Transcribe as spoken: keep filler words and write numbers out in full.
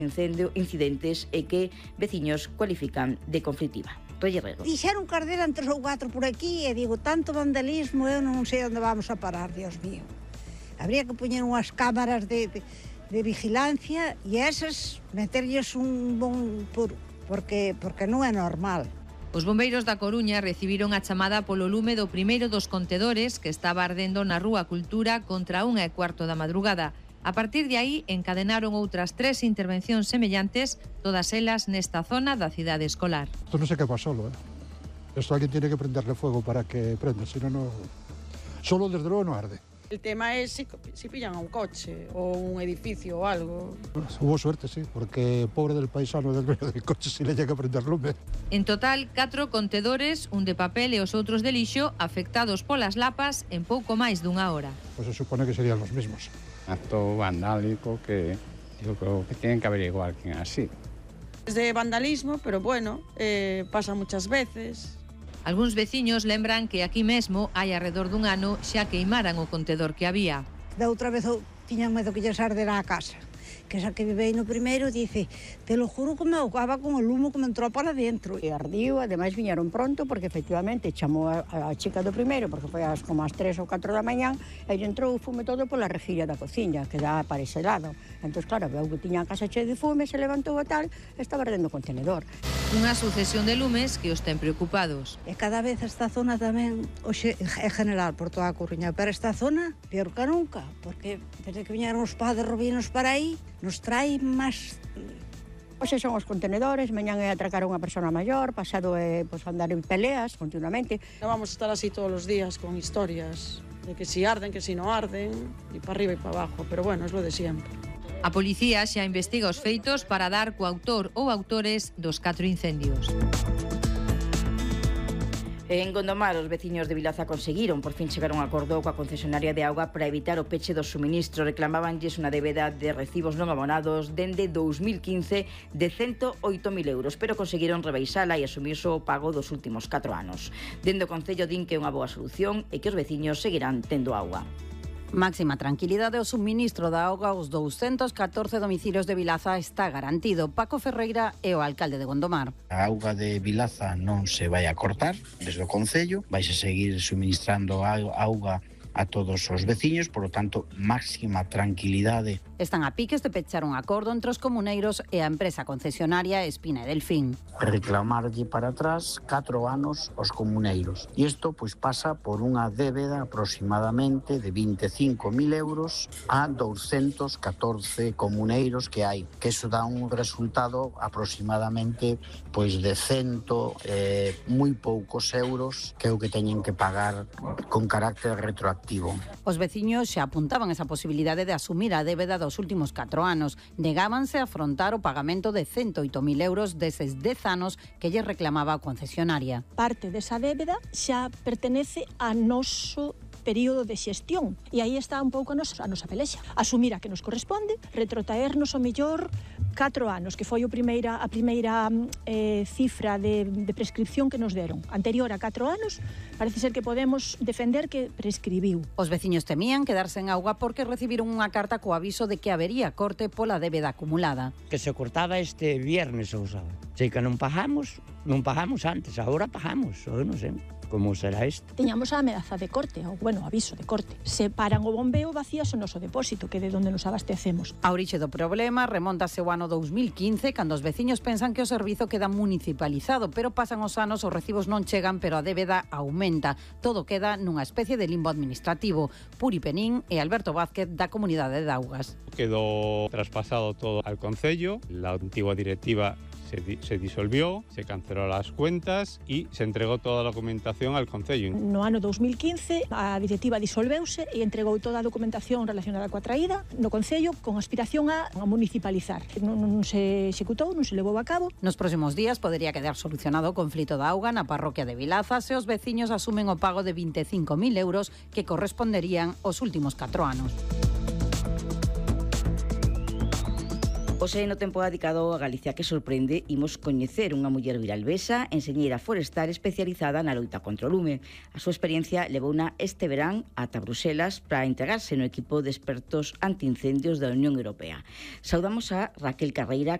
incendio, incidentes e que veciños cualifican de conflitiva. Rego. Dixeron que arderan tres ou catro por aquí e digo, tanto vandalismo, eu non sei onde vamos a parar, Dios mío. Habría que poñer unhas cámaras de, de, de vigilancia e esas meterlles un bon puro, porque, porque non é normal. Os bombeiros da Coruña recibiron a chamada polo lume do primeiro dos contedores que estaba ardendo na Rúa Cultura contra unha e cuarto da madrugada. A partir de aí, encadenaron outras tres intervencións semellantes, todas elas nesta zona da cidade escolar. Esto non se quema solo, ¿eh? Esto alguien tiene que prenderle fuego para que prenda, si no, no... Solo desde luego no arde. El tema es si, si pillan a un coche o un edificio o algo. Hubo suerte, sí, porque pobre del paisano del dueño del coche si le llega a prender lume. En total, catro contedores, un de papel e os outros de lixo, afectados polas lapas en pouco máis dunha hora. Pues se supone que serían los mismos. Acto vandálico que yo creo que tienen que averiguar quién es así. Es de vandalismo, pero bueno, eh, pasa muchas veces. Algúns veciños lembran que aquí mesmo hai alrededor dun ano xa queimaran o contedor que había. Da outra vez tiñan medo que lles ardera a casa, que esa que vivei no primeiro dice, te lo juro que me ahogaba con o lumo que me entrou para dentro. E ardiu, ademais viñeron pronto, porque efectivamente chamou a, a chica do primeiro, porque foi as como as tres ou catro da mañán, e lle entrou o fume todo pola rejilla da cociña, que dá para ese lado. Entón, claro, veu que tiña a casa chea de fume, se levantou a tal, estaba ardendo o contenedor. Unha sucesión de lumes que os ten preocupados. E cada vez esta zona tamén, hoxe é general por toda a Coruña, pero esta zona, peor que nunca, porque desde que viñeron os padres robinos para aí, nos trae máis... Hoxe son os contenedores, mañán é atracar a unha persona maior, pasado é pues, andar en peleas continuamente. Non vamos a estar así todos os días con historias de que si arden, que si non arden, e para arriba e para abajo, pero bueno, es lo de siempre. A policía xa investiga os feitos para dar co autor ou autores dos catro incendios. En Gondomar, os veciños de Vilaza conseguiron por fin chegar a un acordo coa concesionaria de auga para evitar o peche do suministro. Reclamabanlles unha débeda de recibos non abonados dende dous mil quince de ciento oito mil euros, pero conseguiron rebaixala e asumirse o pago dos últimos catro anos. Dende o Concello din que é unha boa solución e que os veciños seguirán tendo auga. Máxima tranquilidade, o suministro da auga aos douscentos catorce domicilios de Vilaza está garantido. Paco Ferreira é o alcalde de Gondomar. A auga de Vilaza non se vai a cortar desde o Concello, vai a seguir suministrando auga a todos os veciños, por lo tanto, máxima tranquilidade. Están a piques de pechar un acordo entre os comuneiros e a empresa concesionaria Espina e Delfín. Reclamarlle para atrás catro anos aos comuneiros. E isto pois pasa por unha débeda aproximadamente de vinte e cinco mil euros a douscentos catorce comuneiros que hai, que iso dá un resultado aproximadamente pois de cento eh, moi poucos euros que é o que teñen que pagar con carácter retroactivo. Os veciños xa apuntaban esa posibilidade de asumir a débeda dos últimos catro anos. Negábanse a afrontar o pagamento de ciento oito mil euros deses dez anos que lle reclamaba a concesionaria. Parte desa débeda xa pertenece a noso período de xestión e aí está un pouco a nosa, a nosa pelexa. Asumir a que nos corresponde, retrotraernos o mellor catro anos, que foi o primeira, a primeira eh, cifra de, de prescripción que nos deron. Anterior a catro anos, parece ser que podemos defender que prescribiu. Os veciños temían quedarse en auga porque recibiron unha carta co aviso de que habería corte pola débeda acumulada. Que se cortaba este viernes ou sábado. Sei que non pagamos, non pagamos antes, agora pagamos, eu non sei. Como será isto? Teñamos a ameaza de corte, ou, bueno, aviso de corte. Se paran o bombeo, vacías o noso depósito, que é de onde nos abastecemos. A orixe do problema remontase ao ano dous mil quince, cando os veciños pensan que o servizo queda municipalizado, pero pasan os anos, os recibos non chegan, pero a débeda aumenta. Todo queda nunha especie de limbo administrativo. Puri Penín e Alberto Vázquez da Comunidade de Augas. Quedó traspasado todo al Concello, la antigua directiva Se, di se disolvió, se canceló las cuentas y se entregó toda la documentación al Concello. No ano dous mil quince a directiva disolveuse e entregou toda a documentación relacionada coa traída no Concello con aspiración a, a municipalizar. Non, non se executou, non se levou a cabo. Nos próximos días podería quedar solucionado o conflito da auga na parroquia de Vilaza se os veciños asumen o pago de vinte e cinco mil euros que corresponderían aos últimos catro anos. Hoxe no tempo dedicado a Galicia que sorprende, imos coñecer unha muller viralbesa, enxeñeira forestal especializada na loita contra o lume. A súa experiencia levouna este verán ata Bruselas para integrarse no equipo de expertos antiincendios da Unión Europea. Saudamos a Raquel Carreira,